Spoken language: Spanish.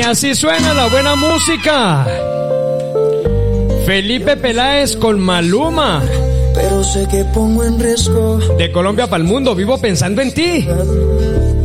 Y así suena la buena música. Felipe Peláez con Maluma. Pero sé que pongo en riesgo. De Colombia para el mundo, vivo pensando en ti.